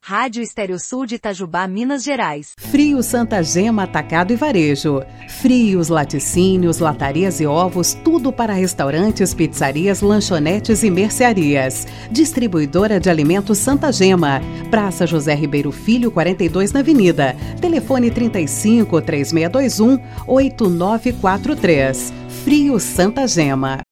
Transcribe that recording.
Rádio Estéreo-Sul de Itajubá, Minas Gerais. Frios Santa Gema Atacado e Varejo. Frios, laticínios, latarias e ovos, tudo para restaurantes, pizzarias, lanchonetes e mercearias. Distribuidora de alimentos Santa Gema. Praça José Ribeiro Filho, 42 na Avenida. Telefone 35 3621 8943. Frios Santa Gema.